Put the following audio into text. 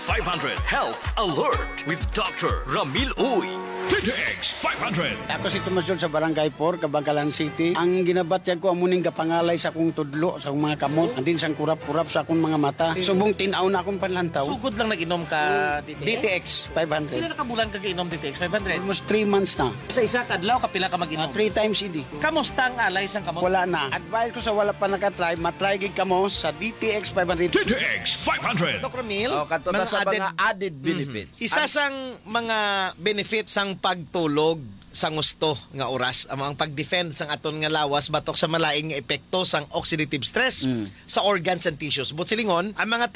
500 Health Alert with Dr. Ramil Uy. TTX 500. Ako si Tomasyon sa Barangay 4, Kabangkalan City. Ang ginabatyag ko amuning kapangalay sa akong tudlo, sa akong mga kamot, andin sang kurap-kurap sa akong mga mata. Subong tinaw na akong panlantaw. Sugod lang nag-inom ka DTX? DTX Pila 500. na kabulan ka inom DTX 500? Almost 3 months na. Sa isa kadlaw kapila ka mag-inom? 3 times idi. Kamusta ang alay sang kamot? Wala na. Advice ko sa wala pa nakatry, matry gid kamo sa DTX 500. TTX 500. Dr. Mil, Kato na sa mga added benefits. isa sang mga benefits sang pagtulog sa gusto nga oras ang pag-defend sang aton nga lawas batok sa malaing nga epekto sang oxidative stress sa organs and tissues. But silingon, ang mga